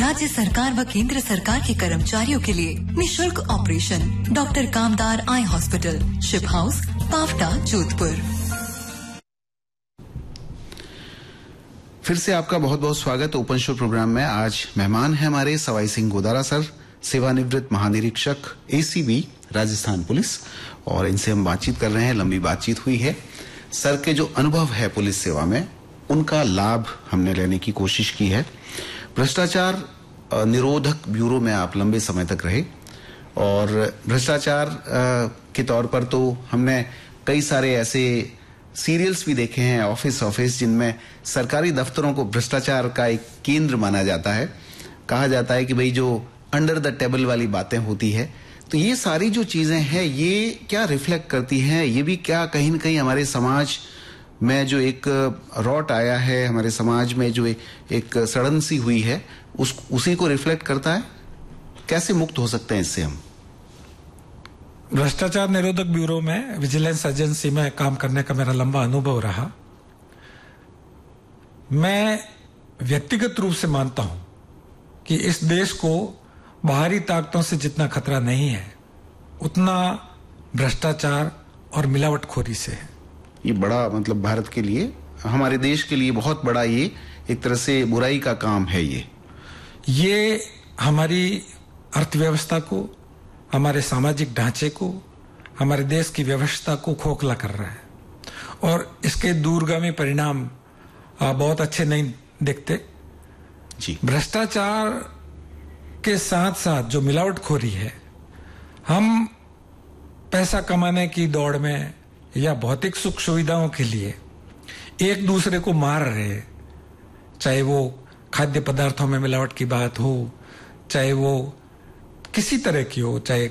राज्य सरकार व केंद्र सरकार के कर्मचारियों के लिए निशुल्क ऑपरेशन। डॉक्टर कामदार eye hospital, ship house, Pawta, Jodhpur. फिर से आपका बहुत बहुत स्वागत ओपन शो प्रोग्राम में। आज मेहमान हैं हमारे सवाई सिंह गोदारा सर, सेवानिवृत्त महानिरीक्षक ACB राजस्थान पुलिस, और इनसे हम बातचीत कर रहे हैं। लंबी बातचीत हुई है। सर के जो अनुभव है पुलिस सेवा में, उनका लाभ हमने लेने की कोशिश की है। भ्रष्टाचार निरोधक ब्यूरो में आप लंबे समय तक रहे, और भ्रष्टाचार के तौर पर तो हमने कई सारे ऐसे सीरियल्स भी देखे हैं, ऑफिस जिनमें सरकारी दफ्तरों को भ्रष्टाचार का एक केंद्र माना जाता है। कहा जाता है कि भाई जो अंडर द टेबल वाली बातें होती है, तो ये सारी जो चीजें हैं ये क्या रिफ्लेक्ट करती हैं? ये भी क्या कहीं न कहीं हमारे समाज में जो एक रॉट आया है, हमारे समाज में जो एक सड़न सी हुई है, उसी को रिफ्लेक्ट करता है? कैसे मुक्त हो सकते हैं इससे हम? भ्रष्टाचार निरोधक ब्यूरो में, विजिलेंस एजेंसी में काम करने का मेरा लंबा अनुभव रहा। मैं व्यक्तिगत रूप से मानता हूं कि इस देश को बाहरी ताकतों से जितना खतरा नहीं है, उतना भ्रष्टाचार और मिलावटखोरी से है। ये बड़ा मतलब भारत के लिए, हमारे देश के लिए बहुत बड़ा ये एक तरह से बुराई का काम है। ये हमारी अर्थव्यवस्था को, हमारे सामाजिक ढांचे को, हमारे देश की व्यवस्था को खोखला कर रहा है, और इसके दूरगामी परिणाम बहुत अच्छे नहीं दिखते जी। भ्रष्टाचार के साथ साथ जो मिलावटखोरी है, हम पैसा कमाने की दौड़ में या भौतिक सुख सुविधाओं के लिए एक दूसरे को मार रहे हैं। चाहे वो खाद्य पदार्थों में मिलावट की बात हो, चाहे वो किसी तरह की हो, चाहे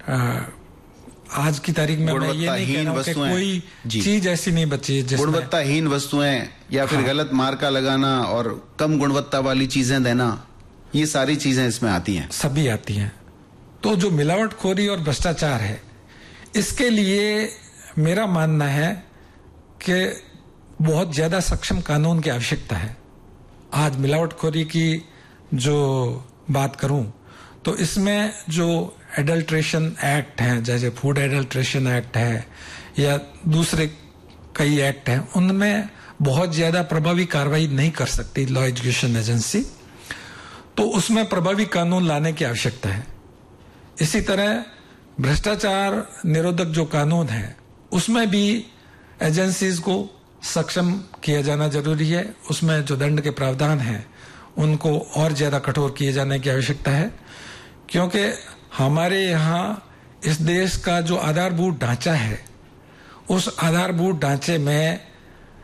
आज की तारीख में मैं ये नहीं कह रहा हूं कि कोई चीज ऐसी नहीं बची है गुणवत्ताहीन वस्तुएं या फिर गलत मार्का लगाना और कम गुणवत्ता वाली चीजें देना, ये सारी चीजें इसमें आती हैं, सभी आती हैं। तो जो मिलावटखोरी और भ्रष्टाचार है, इसके लिए मेरा मानना है कि बहुत ज्यादा सक्षम कानून की आवश्यकता है। आज मिलावटखोरी की जो बात करूं तो इसमें जो एडल्ट्रेशन एक्ट हैं, जैसे फूड एडल्ट्रेशन एक्ट है या दूसरे कई एक्ट हैं, उनमें बहुत ज्यादा प्रभावी कार्रवाई नहीं कर सकती लॉ एजुकेशन एजेंसी, तो उसमें प्रभावी कानून लाने की आवश्यकता है। इसी तरह भ्रष्टाचार निरोधक जो कानून है, उसमें भी एजेंसीज को सक्षम किया जाना जरूरी है। उसमें जो दंड के प्रावधान हैं, उनको और ज्यादा कठोर किए जाने की आवश्यकता है, क्योंकि हमारे यहाँ इस देश का जो आधारभूत ढांचा है, उस आधारभूत ढांचे में